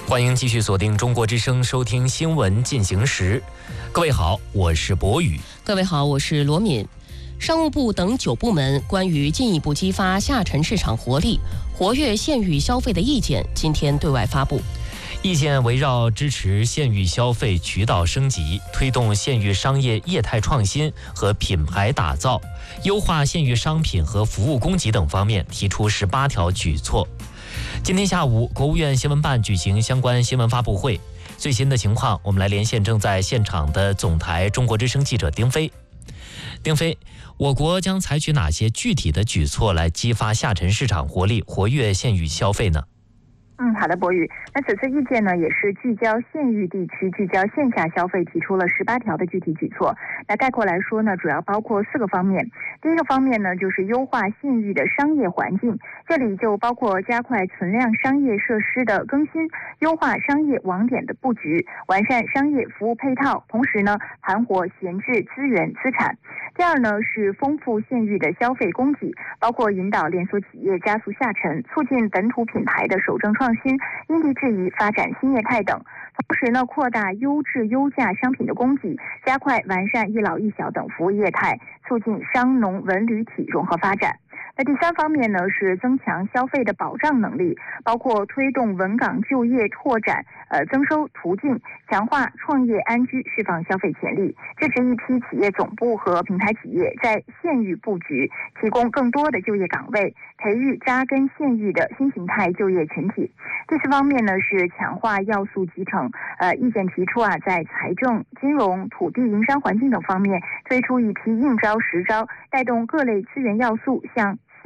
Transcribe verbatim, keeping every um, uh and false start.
欢迎继续锁定中国之声，收听新闻进行时。各位好，我是博宇。 各位好，我是罗敏。商务部等九部门关于进一步激发下沉市场活力、活跃县域消费的意见今天对外发布。 意见围绕支持县域消费渠道升级、推动县域商业业态创新和品牌打造、优化县域商品和服务供给等方面提出十八条举措。今天下午，国务院新闻办举行相关新闻发布会。最新的情况，我们来连线正在现场的总台中国之声记者丁飞。丁飞，我国将采取哪些具体的举措来激发下沉市场活力、活跃县域消费呢？ 嗯，好的，博宇。那此次意见呢，也是聚焦县域地区、聚焦线下消费，提出了十八条的具体举措。那概括来说呢，主要包括四个方面。第一个方面呢，就是优化县域的商业环境，这里就包括加快存量商业设施的更新，优化商业网点的布局，完善商业服务配套，同时呢，盘活闲置资源资产。第二呢，是丰富县域的消费供给，包括引导连锁企业加速下沉，促进本土品牌的首证创新、因地制宜发展新业态等。同时呢，扩大优质优价商品的供给，加快完善一老一小等服务业态，促进商农文旅体融合发展。那第三方面呢，是增强消费的保障能力，包括推动稳岗就业拓展呃增收途径，强化创业安居释放消费潜力，支持一批企业总部和平台企业在县域布局，提供更多的就业岗位，培育扎根县域的新形态就业群体。第四方面呢，是强化要素集成，呃，意见提出啊，在财政、金融、土地、营商环境等方面推出一批应招实招，带动各类资源要素向